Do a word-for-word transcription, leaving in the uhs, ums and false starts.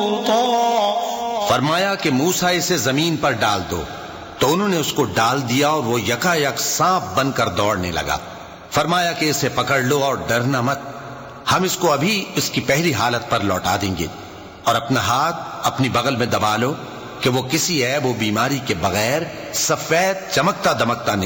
फरमाया कि मूसा इसे जमीन पर डाल दो, तो उन्होंने उसको डाल दिया और वो यकायक सांप बनकर दौड़ने लगा। फरमाया कि इसे पकड़ लो और डरना मत, हम इसको अभी इसकी पहली हालत पर लौटा देंगे, और अपना हाथ अपनी बगल में दबा लो कि वो किसी ऐब व बीमारी के बगैर सफेद चमकता दमकता